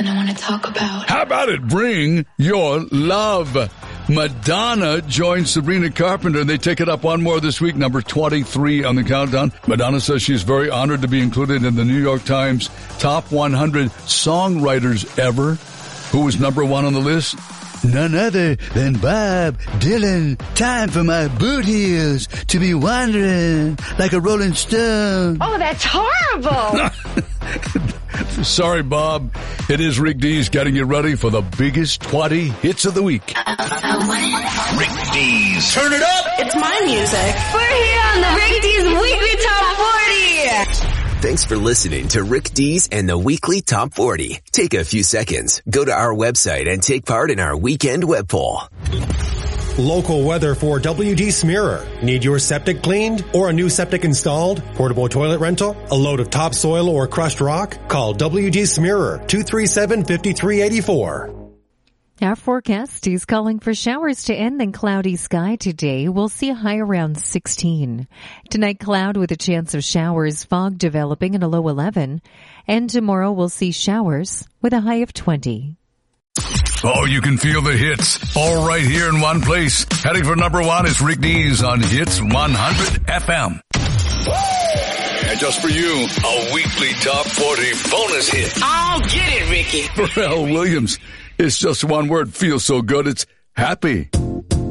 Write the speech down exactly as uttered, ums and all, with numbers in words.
something I want to talk about. How about it? Bring your love. Madonna joins Sabrina Carpenter. They take it up one more this week, number twenty-three on the countdown. Madonna says she's very honored to be included in the New York Times top one hundred songwriters ever. Who was number one on the list? None other than Bob Dylan. Time for my boot heels to be wandering like a rolling stone. Oh, that's horrible. Sorry, Bob. It is Rick Dees getting you ready for the biggest twenty hits of the week. Rick Dees. Turn it up. It's my music. We're here on the Rick Dees Weekly Top forty. Thanks for listening to Rick Dees and the Weekly Top forty. Take a few seconds, go to our website and take part in our weekend web poll. Local weather for W D Smearer. Need your septic cleaned or a new septic installed? Portable toilet rental? A load of topsoil or crushed rock? Call W D Smearer two three seven, five three eight four. Our forecast is calling for showers to end, then cloudy sky today. We'll see a high around sixteen. Tonight, cloud with a chance of showers, fog developing and a low eleven. And tomorrow, we'll see showers with a high of twenty. Oh, you can feel the hits all right here in one place. Heading for number one is Rick Dees on Hits one hundred F M. And just for you, a weekly top forty bonus hit. I'll get it, Ricky. Pharrell Williams. It's just one word. Feels so good. It's happy.